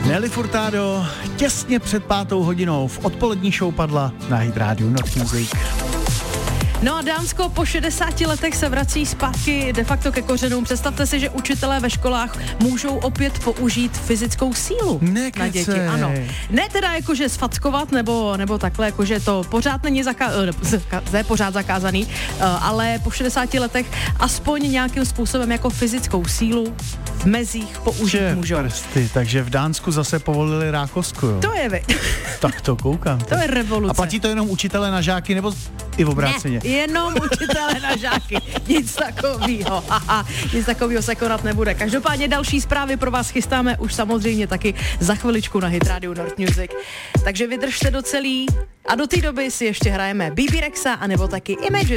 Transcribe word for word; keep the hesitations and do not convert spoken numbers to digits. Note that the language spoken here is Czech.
Nelly Furtado těsně před pátou hodinou v odpolední show padla na Hit Radio Not Music. No a Dánsko po šedesáti letech se vrací zpátky de facto ke kořenům. Představte si, že učitelé ve školách můžou opět použít fyzickou sílu Nekecej. Na děti. Ano. Ne teda jakože sfackovat nebo, nebo takhle, jakože to pořád není zaka- ne, pořád zakázaný, ale po šedesáti letech aspoň nějakým způsobem jako fyzickou sílu v mezích použít Že můžou. Prsty, takže v Dánsku zase povolili rákosku, jo? To je vy. Tak to koukám. To je revoluce. A platí to jenom učitele na žáky nebo i v obráceně? Ne, jenom učitele na žáky. Nic takového. Haha, nic takového se konat nebude. Každopádně další zprávy pro vás chystáme už samozřejmě taky za chviličku na Hit Radio North Music. Takže vydržte do celý a do té doby si ještě hrajeme Bebe Rexha anebo taky Imagine.